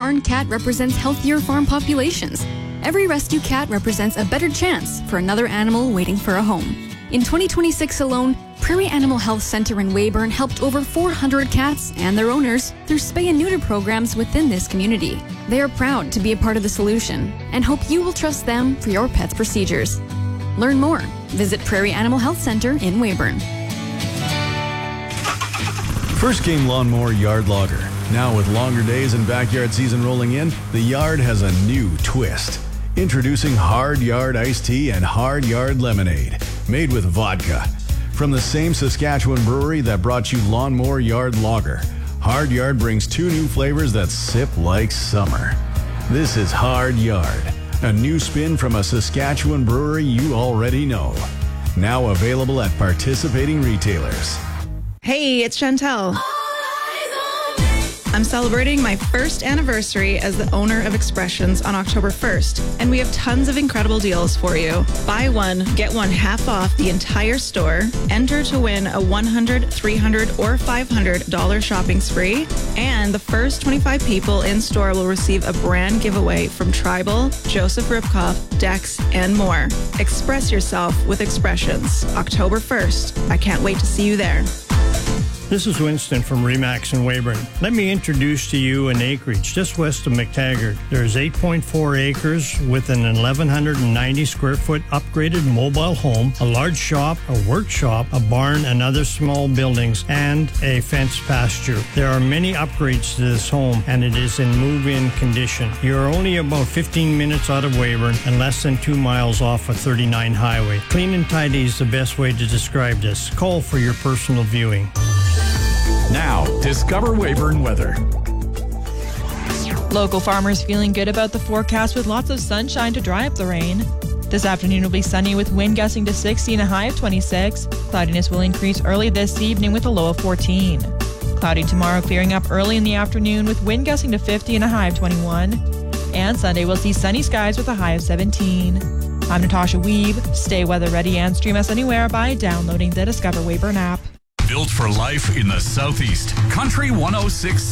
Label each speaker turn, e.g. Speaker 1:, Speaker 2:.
Speaker 1: barn cat represents healthier farm populations. Every rescue cat represents a better chance for another animal waiting for a home. In 2026 alone, Prairie Animal Health Center in Weyburn helped over 400 cats and their owners through spay and neuter programs within this community. They are proud to be a part of the solution and hope you will trust them for your pet's procedures. Learn more. Visit Prairie Animal Health Center in Weyburn.
Speaker 2: First Game Lawnmower Yard Logger. Now with longer days and backyard season rolling in, the yard has a new twist. Introducing Hard Yard Iced Tea and Hard Yard Lemonade, made with vodka. From the same Saskatchewan brewery that brought you Lawnmower Yard Lager, Hard Yard brings two new flavors that sip like summer. This is Hard Yard, a new spin from a Saskatchewan brewery you already know. Now available at participating retailers.
Speaker 3: Hey, it's Chantel. I'm celebrating my first anniversary as the owner of Expressions on October 1st, and we have tons of incredible deals for you. Buy one, get one half off the entire store. Enter to win a $100, $300, or $500 shopping spree, and the first 25 people in store will receive a brand giveaway from Tribal, Joseph Ripkoff, Dex, and more. Express yourself with Expressions, October 1st. I can't wait to see you there.
Speaker 4: This is Winston from Remax in Weyburn. Let me introduce to you an acreage just west of McTaggart. There's 8.4 acres with an 1,190 square foot upgraded mobile home, a large shop, a workshop, a barn, and other small buildings, and a fenced pasture. There are many upgrades to this home, and it is in move-in condition. You're only about 15 minutes out of Weyburn and less than 2 miles off of 39 Highway. Clean and tidy is the best way to describe this. Call for your personal viewing.
Speaker 5: Now, discover Weyburn weather.
Speaker 6: Local farmers feeling good about the forecast with lots of sunshine to dry up the rain. This afternoon will be sunny with wind gusting to 60 and a high of 26. Cloudiness will increase early this evening with a low of 14. Cloudy tomorrow, clearing up early in the afternoon with wind gusting to 50 and a high of 21. And Sunday we'll see sunny skies with a high of 17. I'm Natasha Weeb. Stay weather ready and stream us anywhere by downloading the Discover Weyburn app.
Speaker 5: Built for life in the Southeast. Country 106.